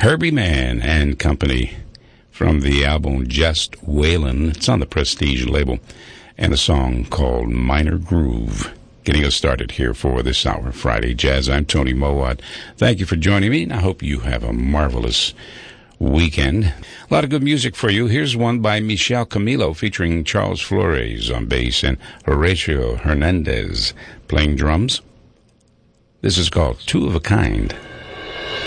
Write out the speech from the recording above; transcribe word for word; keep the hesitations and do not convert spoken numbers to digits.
Herbie Mann and Company from the album Just Waylon. It's on the Prestige label, and a song called Minor Groove. Getting us started here for this hour of Friday Jazz. I'm Tony Mowat. Thank you for joining me, and I hope you have a marvelous weekend. A lot of good music for you. Here's one by Michel Camilo featuring Charles Flores on bass and Horatio Hernandez playing drums. This is called Two of a Kind.